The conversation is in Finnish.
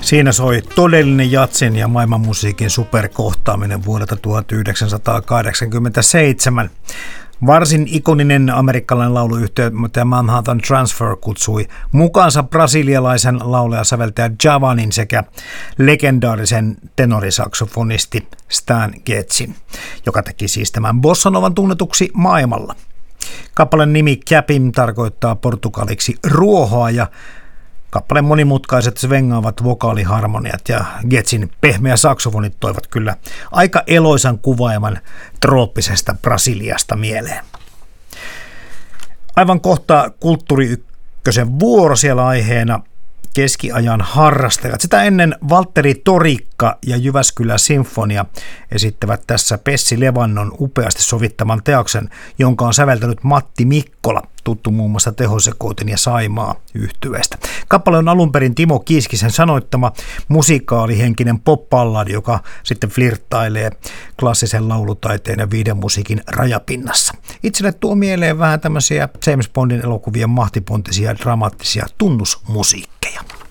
Siinä soi todellinen jatsin ja maailmanmusiikin superkohtaaminen vuodelta 1987. Varsin ikoninen amerikkalainen lauluyhtiö Manhattan Transfer kutsui mukaansa brasilialaisen laulaja-säveltäjä Djavanin sekä legendaarisen tenorisaksofonisti Stan Getzin, joka teki siis tämän bossanovan tunnetuksi maailmalla. Kappaleen nimi Capim tarkoittaa portugaliksi ruohoa ja kappaleen monimutkaiset svengaavat vokaaliharmoniat ja Getzin pehmeä saksofonit toivat kyllä aika eloisan kuvaiman trooppisesta Brasiliasta mieleen. Aivan kohta Kulttuuri Ykkösen vuoro, siellä aiheena keskiajan harrastajat. Sitä ennen Valtteri Torikka ja Jyväskylä Sinfonia esittävät tässä Pessi Levannon upeasti sovittaman teoksen, jonka on säveltänyt Matti Mikkola, tuttu muun muassa Tehosekoitin ja Saimaa -yhtyeestä. Kappale on alun perin Timo Kiiskisen sanoittama musikaalihenkinen pop-balladi, joka sitten flirttailee klassisen laulutaiteen ja viihdemusiikin rajapinnassa. Itselle tuo mieleen vähän tämmöisiä James Bondin elokuvien mahtipontisia ja dramaattisia tunnusmusiikkeja.